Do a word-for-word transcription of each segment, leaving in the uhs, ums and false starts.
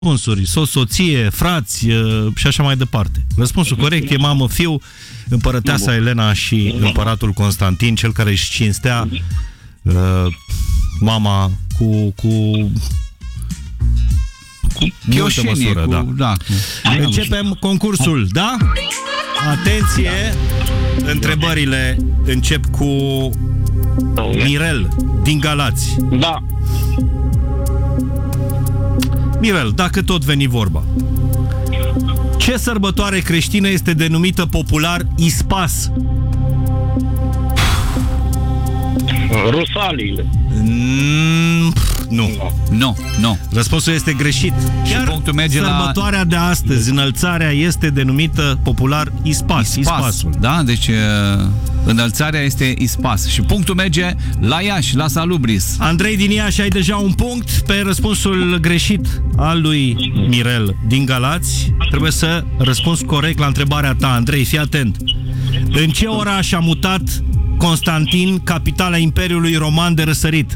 răspunsuri, soț, soție, frați și așa mai departe. Răspunsul corect e mamă, fiu, împărăteasa Elena și împăratul Constantin, cel care își cinstea uh, mama cu cu cu multă măsură, cu, da. da cu... Începem concursul, da? Atenție! Întrebările încep cu Mirel din Galați. Da. Mirel, dacă tot veni vorba, ce sărbătoare creștină este denumită popular Ispas? Rusaliile. Mm, nu. Nu, nu. Răspunsul este greșit. Chiar punctul merge sărbătoarea la... de astăzi, înălțarea, este denumită popular Ispas. Ispas. Ispasul. Da, deci înălțarea este Ispas. Și punctul merge la Iași, la Salubris. Andrei din Iași, ai deja un punct pe răspunsul greșit al lui Mirel din Galați. Trebuie să răspunzi corect la întrebarea ta, Andrei, fii atent. În ce oraș a mutat Constantin, capitala Imperiului Roman de răsărit?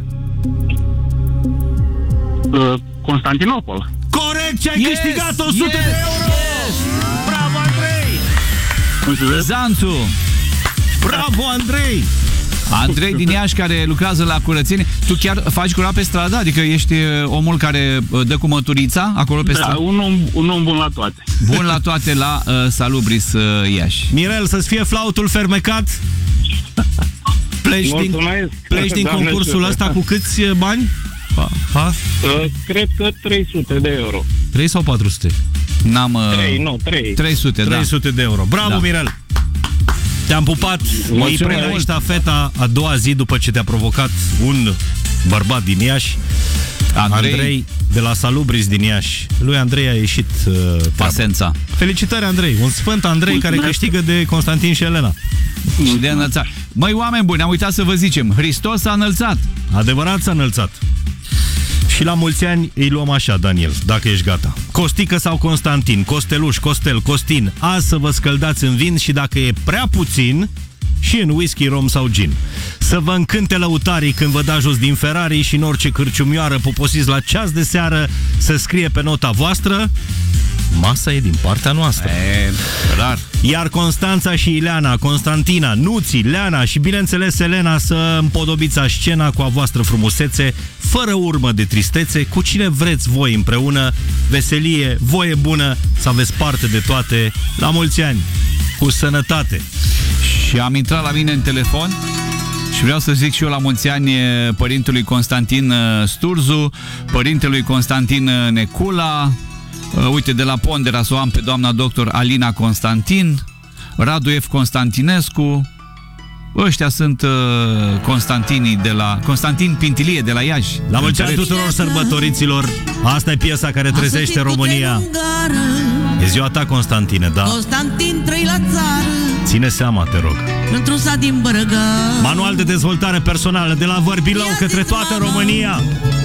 Uh, Constantinopol. Corect, ce ai yes, câștigat o sută yes, de euro! Yes. Bravo, Andrei! Mulțumesc. Zanțu! Bravo, Andrei! Andrei din Iași, care lucrează la curățenie. Tu chiar faci curat pe stradă? Adică ești omul care dă cu măturița acolo pe da, stradă? un om, un om bun la toate. Bun la toate la uh, Salubris, uh, Iași. Mirel, să-ți fie flautul fermecat. Pleci din, pleci din concursul ăsta cu câți bani? Ha? Ha? Uh, cred că trei sute de euro. trei sau patru sute? N-am... Uh, trei, nu, trei. trei sute, da. trei sute de euro. Bravo, da. Mirel! Te-am pupat. Îi predai ștafeta a doua zi după ce te-a provocat un bărbat din Iași. Andrei, Andrei de la Salubris din Iași. Lui Andrei a ieșit uh, pasența. Felicitări, Andrei. Un sfânt Andrei care câștigă de Constantin și Elena. Și de înălțat. Măi, oameni buni, am uitat să vă zicem, Hristos s-a înălțat. Adevărat, s-a înălțat. Și la mulți ani îi luăm așa, Daniel, dacă ești gata. Costică sau Constantin, Costeluș, Costel, Costin. Azi să vă scăldați în vin și dacă e prea puțin, și în whisky, rom sau gin. Să vă încânte lăutarii când vă da jos din Ferrari și în orice cârciumioară poposiți la ceas de seară să scrie pe nota voastră: masa e din partea noastră. E, rar. Iar Constanța și Ileana, Constantina, Nuții, Leana și bineînțeles Elena să împodobiți scena cu a voastră frumusețe, fără urmă de tristețe, cu cine vreți voi împreună, veselie, voie bună, să aveți parte de toate, la mulți ani, cu sănătate. Și am intrat la mine în telefon și vreau să zic și eu la mulți ani părintelui Constantin Sturzu, părintelui Constantin Necula. Uite, de la Pondera să o am pe doamna doctor Alina Constantin, Radu F. Constantinescu. Ăștia sunt uh, Constantinii de la... Constantin Pintilie de la Iași. La mulți ani tuturor sărbătoriților. Asta e piesa care trezește România. E ziua ta, Constantine, da? Constantin, trăi la țară. Ține seama, te rog. Într-un sat din Bărăga. Manual de dezvoltare personală de la Vărbilău către toată România.